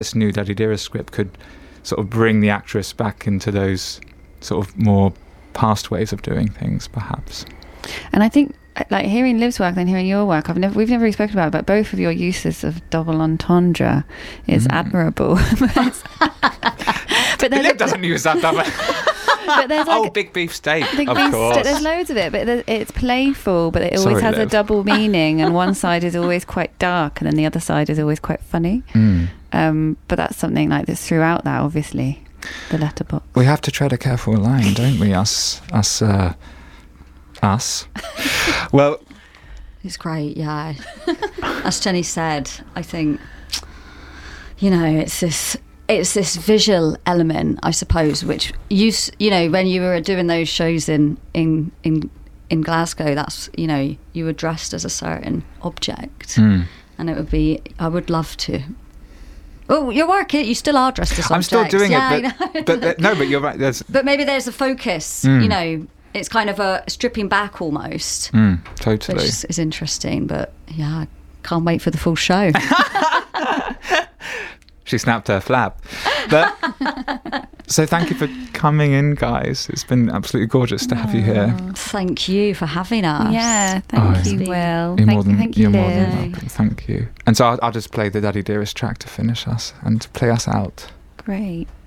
this new Daddy Dearest script could sort of bring the actress back into those sort of more past ways of doing things, perhaps. And I think, like, hearing Liv's work and hearing your work, we've never really spoken about it, but both of your uses of double entendre is admirable. But Liv doesn't use that double. But there's like big beef steak, big of beef course. There's loads of it, but it's playful, but it always has a double meaning, and one side is always quite dark, and then the other side is always quite funny. But that's something like that's throughout that, obviously, the letterbox. We have to tread a careful line, don't we? Us. Well, it's great. Yeah, as Jenny said, I think it's this visual element, I suppose, which you know, when you were doing those shows in Glasgow, that's, you know, you were dressed as a certain object, and it would be, I would love to. Oh, your work, you still are dressed as objects. I'm still doing it, but you're right. But maybe there's a focus, you know. It's kind of a stripping back almost. Totally. Which is interesting, but yeah, I can't wait for the full show. She snapped her flap. But so thank you for coming in, guys. It's been absolutely gorgeous to have you here. Thank you for having us. Yeah, thank you, Will. You're more than Liv. welcome. Thank you. And so I'll just play the Daddy Dearest track to finish us and to play us out. Great.